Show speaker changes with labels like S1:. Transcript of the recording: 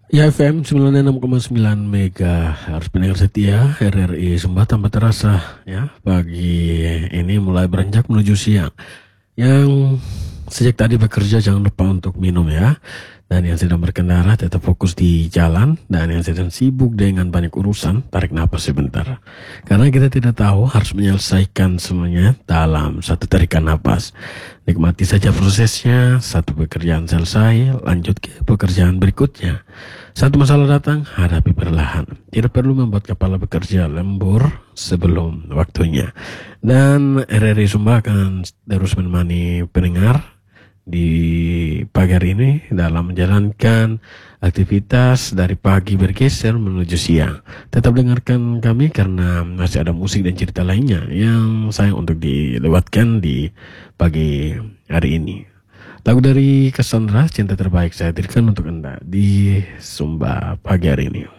S1: Ya FM 96,9 Mega harus pendengar setia RRI Sumba tanpa terasa ya pagi ini mulai beranjak menuju siang. Yang sejak tadi bekerja jangan lupa untuk minum ya. Dan yang sedang berkendara tetap fokus di jalan. Dan yang sedang sibuk dengan banyak urusan tarik napas sebentar. Karena kita tidak tahu harus menyelesaikan semuanya dalam satu tarikan napas. Nikmati saja prosesnya. Satu pekerjaan selesai, lanjut ke pekerjaan berikutnya. Satu masalah datang, hadapi perlahan. Tidak perlu membuat kepala bekerja lembur sebelum waktunya. Dan RRI Sumba akan terus menemani pendengar di pagi hari ini dalam menjalankan aktivitas dari pagi bergeser menuju siang. Tetap dengarkan kami karena masih ada musik dan cerita lainnya yang sayang untuk dilewatkan di pagi hari ini. Lagu dari Cassandra, Cinta Terbaik saya hadirkan untuk Anda di Sumba pagi hari ini.